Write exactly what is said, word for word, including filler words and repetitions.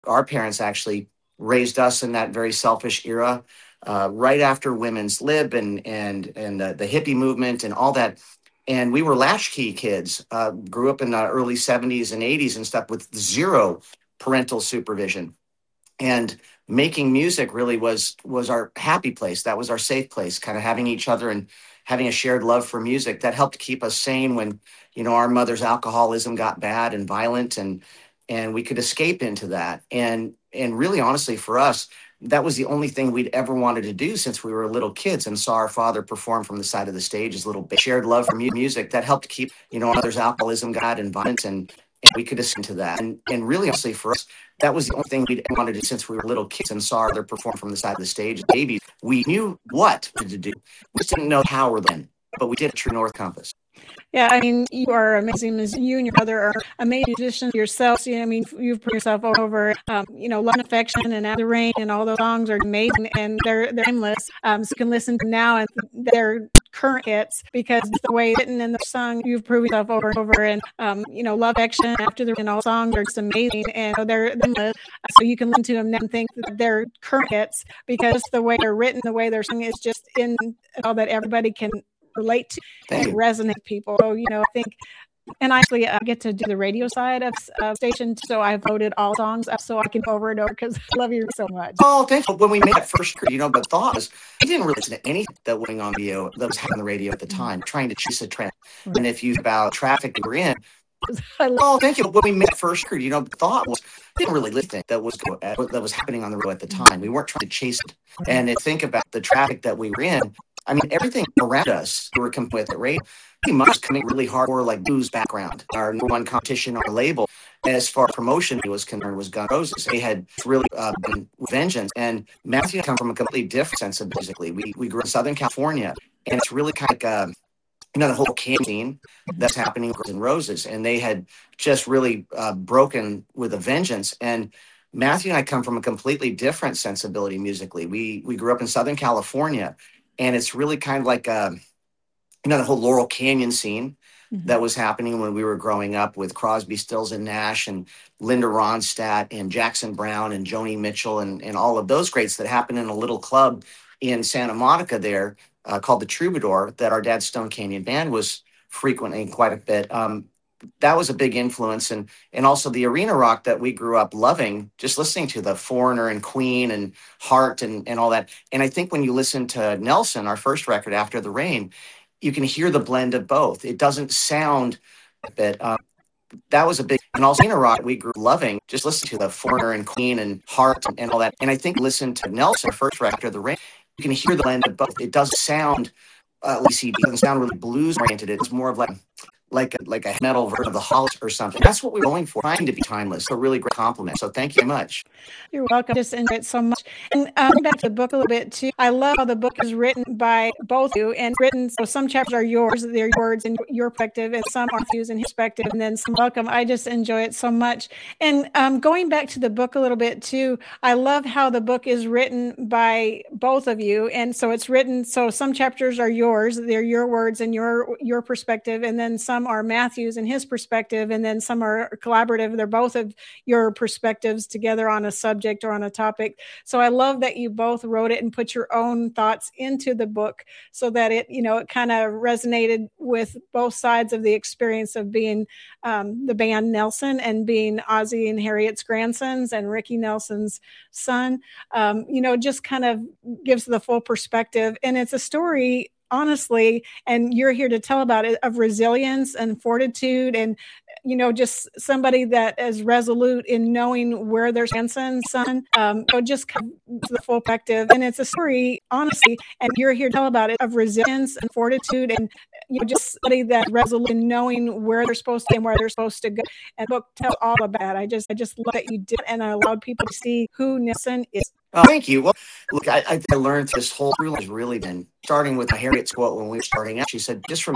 our parents actually raised us in that very selfish era, uh, right after women's lib and and and uh, the hippie movement and all that. And we were latchkey kids, uh, grew up in the early seventies and eighties and stuff with zero parental supervision. And making music really was was our happy place. That was our safe place, kind of having each other and having a shared love for music that helped keep us sane when, you know, our mother's alcoholism got bad and violent, and and we could escape into that. And and really honestly for us, that was the only thing we'd ever wanted to do since we were little kids, and saw our father perform from the side of the stage as little shared love for mu- music that helped keep, you know, our mother's alcoholism got and violent, and and we could listen to that. And and really honestly for us, that was the only thing we'd wanted to do since we were little kids, and saw our father perform from the side of the stage as babies. We knew what to do. We just didn't know how or then, but we did a True North Compass. Yeah, I mean, you are amazing. You and your brother are amazing musicians yourselves. You know, I mean, you've put yourself over, um, you know, Love and Affection and Out the Rain, and all those songs are amazing, and they're they're timeless. Um, so you can listen to them now, and they're current hits because the way it's written in the song, you've proven yourself over and over. And um, you know, Love, Action, After the Rain, and all songs are just amazing, and so they're timeless. So you can listen to them now and think that they're current hits because the way they're written, the way they're sung is just in all that everybody can relate to and resonate with people. So, you know, I think, and I actually uh, get to do the radio side of uh, station, so I voted all songs up so I can go over and over because I love you so much. Oh, thanks. When we made that first, you know, the thought was, I didn't really listen to anything that was on video that was happening on the radio at the time, trying to chase a trend. Mm-hmm. And if you about traffic we were in, oh, thank you. When we made that first, you know, the thought was, I didn't really listen that was that was happening on the road at the time. We weren't trying to chase it. And to think about the traffic that we were in, I mean, everything around us we were coming with at radio, pretty much coming really hardcore, like blues background. Our number one competition on our label, as far as promotion was concerned, was Guns N' Roses. They had really uh, been vengeance. And Matthew and I come from a completely different sense of musically. We we grew up in Southern California, and it's really kind of like uh, you know, the whole canyon scene that's happening with Guns N' Roses, and they had just really uh, broken with a vengeance. And Matthew and I come from a completely different sensibility musically. We we grew up in Southern California. And it's really kind of like, uh, you know, the whole Laurel Canyon scene mm-hmm. that was happening when we were growing up with Crosby, Stills, and Nash, and Linda Ronstadt, and Jackson Browne, and Joni Mitchell, and, and all of those greats that happened in a little club in Santa Monica there uh, called the Troubadour that our dad's Stone Canyon Band was frequenting quite a bit. Um, that was a big influence. And and also the arena rock that we grew up loving, just listening to the Foreigner and Queen and Heart and, and all that. And I think when you listen to Nelson, our first record, After the Rain, you can hear the blend of both. It doesn't sound that uh, that was a big, and also arena rock we grew up loving, just listening to the Foreigner and Queen and Heart and, and all that. And I think listen to Nelson, our first record, After the Rain, you can hear the blend of both. It doesn't sound, uh, at least it doesn't sound really blues oriented. It's more of like, like a, like a metal version of the Hollies or something. That's what we're going for, trying to be timeless. So, a really great compliment. So thank you very much. You're welcome. Just enjoy it so much. And um, back to the book a little bit too. I love how the book is written by both of you, and written, so some chapters are yours, they're your words and your perspective, and some are Matthew's and his perspective, and then some welcome. I just enjoy it so much. And um, going back to the book a little bit too, I love how the book is written by both of you. And so it's written, so some chapters are yours, they're your words and your your perspective, and then some are Matthew's and his perspective, and then some are collaborative. They're both of your perspectives together on a subject or on a topic. So I love that you both wrote it and put your own thoughts into the book so that it, you know, it kind of resonated with both sides of the experience of being um, the band Nelson and being Ozzie and Harriet's grandsons and Ricky Nelson's son. Um, you know, just kind of gives the full perspective. And it's a story, honestly, and you're here to tell about it, of resilience and fortitude, and, you know, just somebody that is resolute in knowing where their grandson, son, um, so just kind of the full perspective. And it's a story, honestly, and you're here to tell about it, of resilience and fortitude, and, you know, just somebody that resolute in knowing where they're supposed to be and where they're supposed to go. And the book tells all about that. I just, I just love that you did, and I allowed people to see who Nelson is. Oh, thank you. Well, look, I, I learned this whole rule has really been starting with Harriet's quote when we were starting out. She said, just from